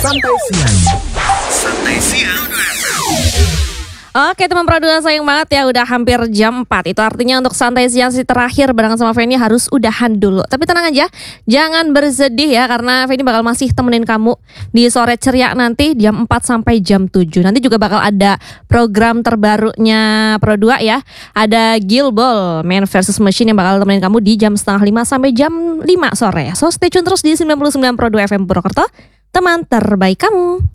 Santai Siang. Santai Siang. Oke teman Produa, sayang banget ya udah hampir jam 4. Itu artinya untuk santai siang terakhir barengan sama Feni harus udahan dulu. Tapi tenang aja, jangan bersedih ya, karena Feni bakal masih temenin kamu di sore ceria nanti jam 4 sampai jam 7. Nanti juga bakal ada program terbarunya Produa ya. Ada Gilball Man vs Machine yang bakal temenin kamu di jam 4:30 sampai jam 5 sore. So stay tune terus di 99 Produa FM Purwokerto, teman terbaik kamu.